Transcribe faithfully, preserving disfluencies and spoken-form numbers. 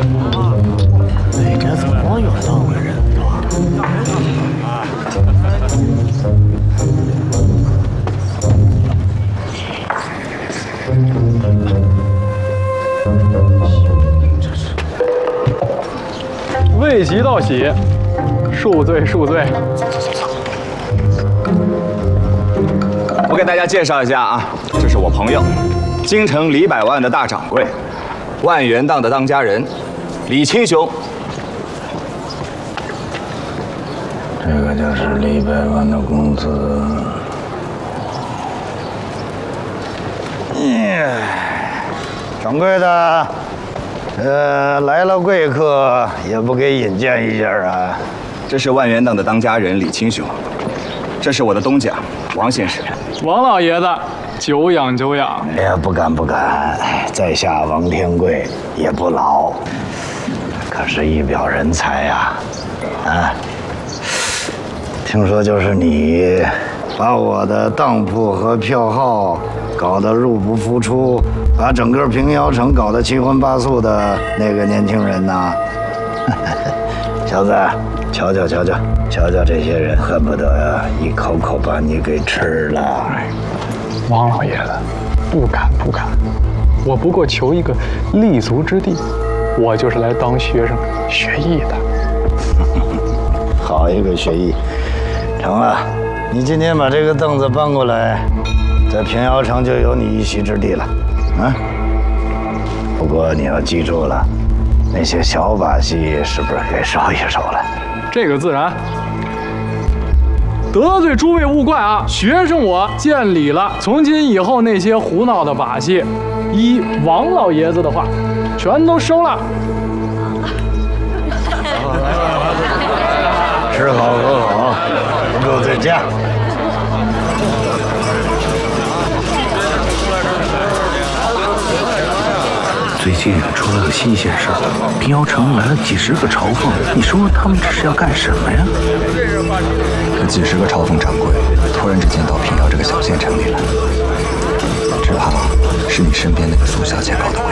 哎，这是光远当的人是吧？ 未习道喜，恕罪恕罪。 我给大家介绍一下啊，这是我朋友，京城李百万的大掌柜，万元档的当家人，李青雄。 这个就是李百万的公子。嗯，掌柜的，呃，来了贵客也不给引荐一下啊？ 这是万元档的当家人李青雄，这是我的东家王先生。 王老爷子，久仰久仰。 哎呀，不敢不敢，在下王天贵也不老，可是一表人才呀！啊，听说就是你，把我的当铺和票号搞得入不敷出，把整个平遥城搞得七荤八素的那个年轻人呐！小子，瞧瞧瞧瞧瞧瞧这些人，恨不得一口口把你给吃了。 王老爷子，不敢不敢，我不过求一个立足之地，我就是来当学生学艺的。 好一个学艺，成了，你今天把这个凳子搬过来，在平遥城就有你一席之地了，啊！不过你要记住了，那些小把戏是不是该收一收了？ 这个自然。得罪诸位勿怪啊，学生我见礼了。从今以后那些胡闹的把戏，依王老爷子的话，全都收了。 吃好喝好，不够再加。 最近出了个新鲜事儿，平遥城来了几十个朝奉，你说他们这是要干什么呀？ 这几十个朝奉掌柜突然之间到平遥这个小县城里来，只怕是你身边那个苏小姐搞的鬼。